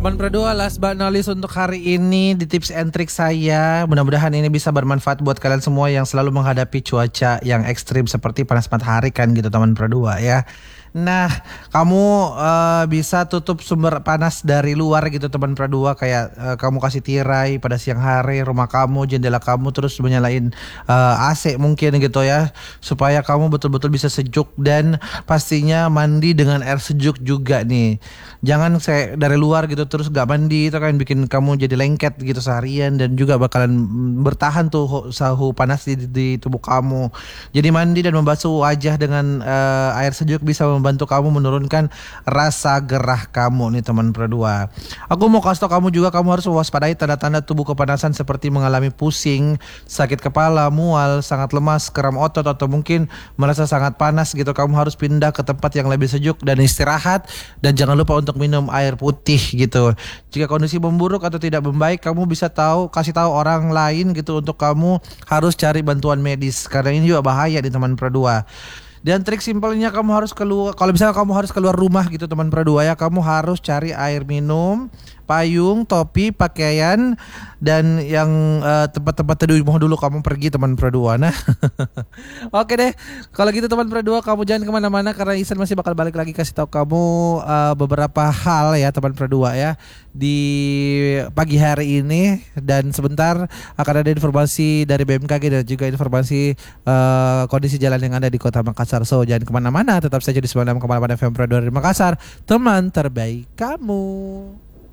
Teman berdua, last but not least untuk hari ini di tips and trick saya. Mudah-mudahan ini bisa bermanfaat buat kalian semua yang selalu menghadapi cuaca yang ekstrim seperti panas matahari kan gitu teman berdua ya. Nah, kamu bisa tutup sumber panas dari luar gitu teman berdua, kayak kamu kasih tirai pada siang hari rumah kamu, jendela kamu, terus menyalain AC mungkin gitu ya, supaya kamu betul-betul bisa sejuk dan pastinya mandi dengan air sejuk juga nih. Jangan saya dari luar gitu terus gak mandi, itu kan bikin kamu jadi lengket gitu seharian dan juga bakalan bertahan tuh suhu panas di tubuh kamu. Jadi mandi dan membasuh wajah dengan air sejuk bisa membantu kamu menurunkan rasa gerah kamu nih teman berdua. Aku mau kasih tau kamu juga, kamu harus mewaspadai tanda-tanda tubuh kepanasan seperti mengalami pusing, sakit kepala, mual, sangat lemas, kram otot, atau mungkin merasa sangat panas gitu. Kamu harus pindah ke tempat yang lebih sejuk dan istirahat, dan jangan lupa untuk minum air putih gitu. Jika kondisi memburuk atau tidak membaik, kamu bisa kasih tahu orang lain gitu untuk kamu harus cari bantuan medis, karena ini juga bahaya di teman berdua. Dan trik simpelnya, kamu harus keluar, kalau misalnya kamu harus keluar rumah gitu teman berdua ya, kamu harus cari air minum, payung, topi, pakaian, dan yang tempat-tempat teduh dulu kamu pergi teman berdua. Nah, oke deh. Kalau gitu teman berdua, kamu jangan kemana-mana karena Isan masih bakal balik lagi kasih tahu kamu beberapa hal ya teman berdua ya di pagi hari ini. Dan sebentar akan ada informasi dari BMKG dan juga informasi kondisi jalan yang ada di Kota Makassar. So jangan kemana-mana, tetap saja di 96,8 FM Pro 2 dari Makassar, teman terbaik kamu.